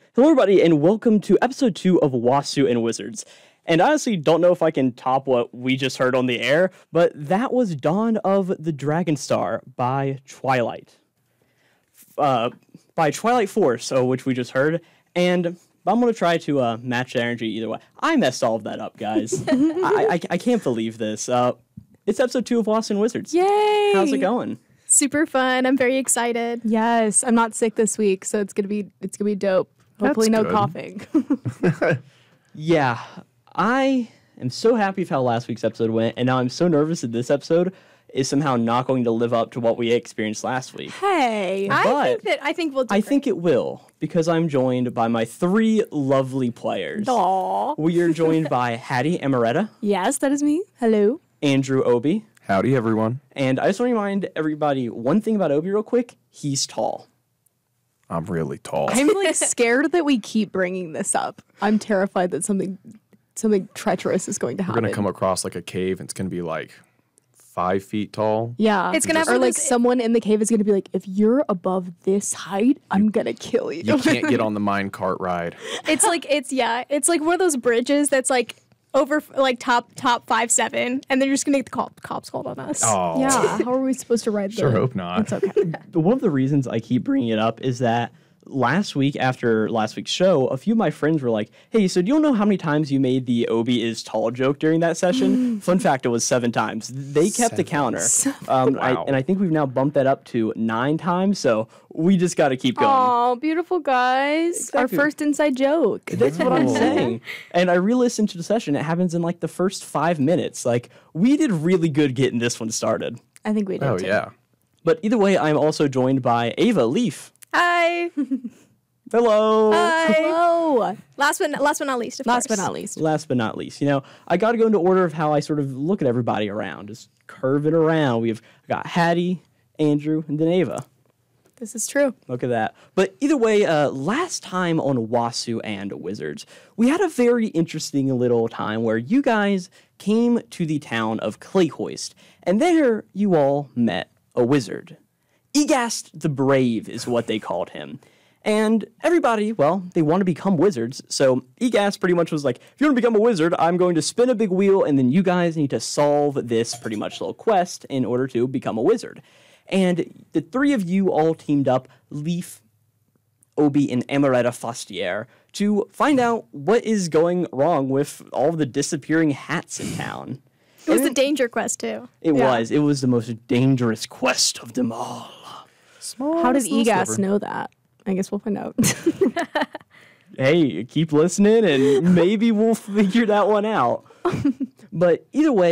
Hello, everybody, and welcome to episode 2 of Wasu and Wizards. And I honestly don't know if I can top what we just heard on the air, but that was Dawn of the Dragonstar by Twilight. By Twilight Force, which we just heard, and I'm going to try to match the energy either way. I messed all of that up, guys. I can't believe this. It's episode 2 of Wasu and Wizards. Yay! How's it going? Super fun. I'm very excited. Yes, I'm not sick this week, so it's gonna be dope. Hopefully, That's no good. coughing. Yeah, I am so happy with how last week's episode went, and now I'm so nervous that this episode is somehow not going to live up to what we experienced last week. Hey, I think we'll do I think it will, because I'm joined by my 3 lovely players. Aw. We are joined by Hattie Amaretta, Yes, that is me. Hello. Andrew Obi, Howdy, everyone. and I just want to remind everybody one thing about Obi real quick. He's tall. I'm really tall. I'm like scared that we keep bringing this up. I'm terrified that something treacherous is going to We're happen. going to come across like a cave and it's going to be like 5 feet tall. Yeah, It's gonna have or to like this- someone in the cave is going to be like, if you're above this height, I'm gonna kill you. You can't get on the mine cart ride. It's like one of those bridges that's like over like top 5'7", and they're just gonna get the cops called on us. Oh, Yeah, how are we supposed to ride? sure hope not. It's okay. But one of the reasons I keep bringing it up is that last week, after last week's show, a few of my friends were like, hey, so do you know how many times you made the Obi is tall joke during that session? Fun fact, it was 7 times. They kept the 7. counter. Wow. I think we've now bumped that up to 9 times, so we just got to keep going. Oh, beautiful guys! Our Exactly. first inside joke. That's what I'm saying. And I re-listened to the session. It happens in like the first 5 minutes. Like, we did really good getting this one started. I think we did. Oh, too. yeah. But either way, I'm also joined by Ava Leaf. Hi. Hello. Hi. Hello. Last but not least, of Last course. but not least. Last but not least, I got to go into order of how I sort of look at everybody around. Just curve it around. We've got Hattie, Andrew, and then Ava. This is true. Look at that. But either way, last time on Wasu and Wizards, we had a very interesting little time where you guys came to the town of Clayhoist, and there you all met a wizard. Egast the Brave is what they called him. And everybody, well, they want to become wizards, so Egast pretty much was like, if you want to become a wizard, I'm going to spin a big wheel, and then you guys need to solve this pretty much little quest in order to become a wizard. And the 3 of you all teamed up, Leaf, Obi, and Amaretta Fastier, to find out what is going wrong with all the disappearing hats in town. It was the danger quest too. It was the most dangerous quest of them all. How did Egas know that? I guess we'll find out. Hey, keep listening and maybe we'll figure that one out. But either way,